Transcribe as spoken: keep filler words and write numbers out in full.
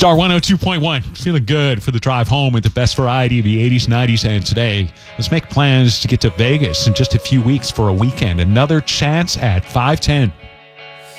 Star one oh two point one. Feeling good for the drive home with the best variety of the eighties, nineties, and today. Let's make plans to get to Vegas in just a few weeks for a weekend. Another chance at five ten.